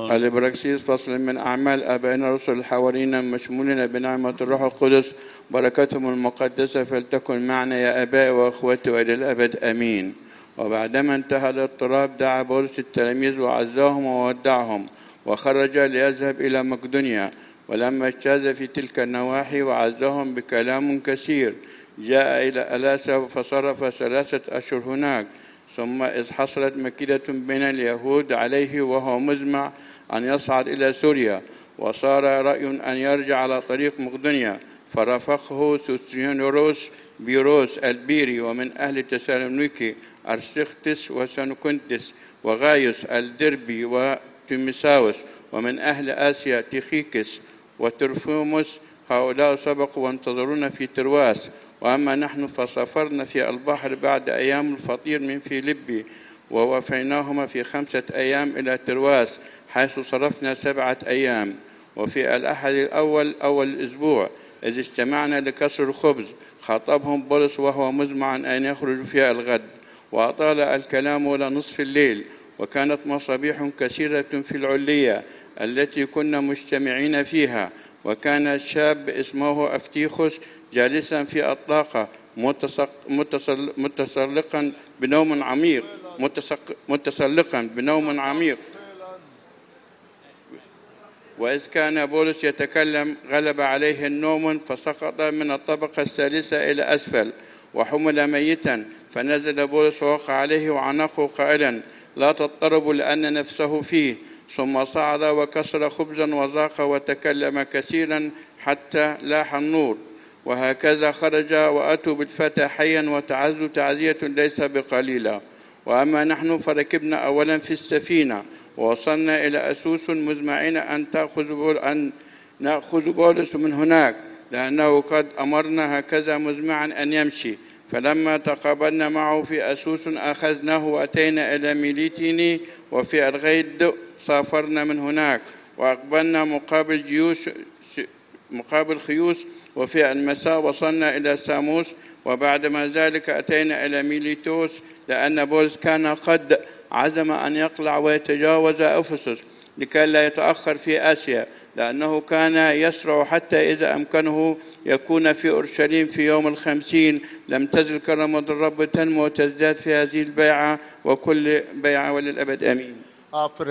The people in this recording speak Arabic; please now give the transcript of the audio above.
الإبراكسيس فصل من أعمال آبائنا الرسل الحواريين مشمولين بنعمة الروح القدس، بركتهم المقدسة فلتكن معنا يا آبائي وأخواتي وإلى الأبد آمين. وبعدما انتهى الاضطراب دعا بولس التلاميذ وعزاهم وودعهم، وخرج ليذهب إلى مقدونيا. ولما اجتاز في تلك النواحي وعزاهم بكلام كثير، جاء إلى ألاسا فصرف 3 أشهر هناك. ثم إذ حصلت مكيدة بين اليهود عليه وهو مزمع أن يصعد إلى سوريا، وصار رأي أن يرجع على طريق مقدونيا، فرافقه سوسيونوروس بيروس البيري، ومن أهل تسالونيكي أرسختس وسنوكنتس وغايوس الدربي وتيمساوس، ومن أهل آسيا تيخيكس وترفوموس. هؤلاء سبقوا وانتظرونا في ترواس، وأما نحن فسافرنا في البحر بعد أيام الفطير من فيلبي، ووفيناهما في 5 أيام إلى ترواس، حيث صرفنا 7 أيام. وفي الأحد الأول أول الأسبوع إذ اجتمعنا لكسر الخبز، خاطبهم بولس وهو مزمع أن يخرج في الغد، وأطال الكلام إلى نصف الليل. وكانت مصابيح كثيرة في العلية التي كنا مجتمعين فيها. وكان شاب اسمه أفتيخوس جالسا في الطاقة متسلقا بنوم عميق. وإذ كان بولس يتكلم غلب عليه النوم، فسقط من الطبقة الثالثة إلى أسفل وحمل ميتا. فنزل بولس ووقع عليه وعنقه قائلا: لا تضطربوا لأن نفسه فيه. ثم صعد وكسر خبزا وذاق وتكلم كثيرا حتى لاح النور. وهكذا خرج وأتوا بالفتى حيا وتعزوا تعزية ليس بقليلة. وأما نحن فركبنا أولا في السفينة ووصلنا إلى أسوس مزمعين أن نأخذ بولس من هناك، لأنه قد أمرنا هكذا مزمعا أن يمشي. فلما تقابلنا معه في أسوس أخذناه وأتينا إلى ميليتيني، وفي الغيد سافرنا من هناك وأقبلنا مقابل خيوس. وفي المساء وصلنا إلى ساموس، وبعدما ذلك أتينا إلى ميليتوس، لأن بولس كان قد عزم أن يقلع ويتجاوز أفسس لكي لا يتأخر في آسيا، لأنه كان يسرع حتى إذا أمكنه يكون في أورشليم في يوم 50. لم تزل كرامة الرب تنمو وتزداد في هذه البيعة وكل بيعة وللأبد آمين.